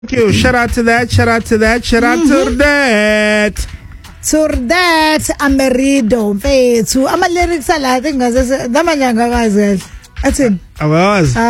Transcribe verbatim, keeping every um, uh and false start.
Thank you. Shout out to that. Shout out to that. Shout out mm-hmm. to that. To that Amerido mfethu ama lyrics ala I think ngaze damanyanga kaze athini awazi